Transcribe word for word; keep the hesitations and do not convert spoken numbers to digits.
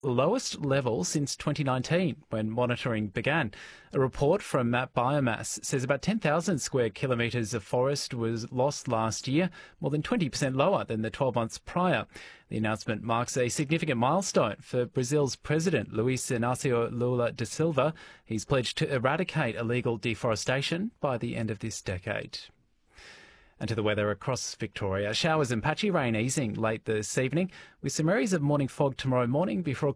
lowest level since twenty nineteen, when monitoring began. A report from Map Biomass says about ten thousand square kilometres of forest was lost last year, more than twenty percent lower than the twelve months prior. The announcement marks a significant milestone for Brazil's president, Luiz Inácio Lula da Silva. He's pledged to eradicate illegal deforestation by the end of this decade. And to the weather across Victoria. Showers and patchy rain easing late this evening, with some areas of morning fog tomorrow morning before